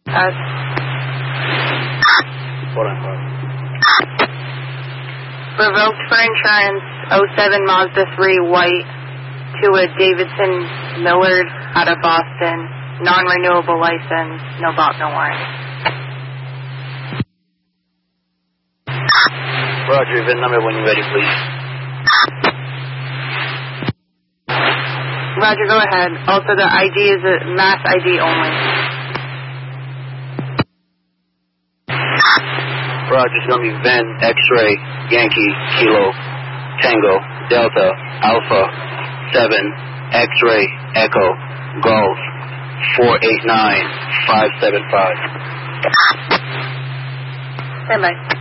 Hold on. Revoked for insurance, 07 Mazda 3 white to a Davidson Millard out of Boston. Non-renewable license, no bop, no warrant. Roger, VIN number when you're ready, please. Roger, go ahead. Also, the ID is a mass ID only. Roger, it's going to be VIN, X-ray, Yankee, Kilo, Tango, Delta, Alpha, 7, X-ray, Echo, Golf, 489575. Stand by.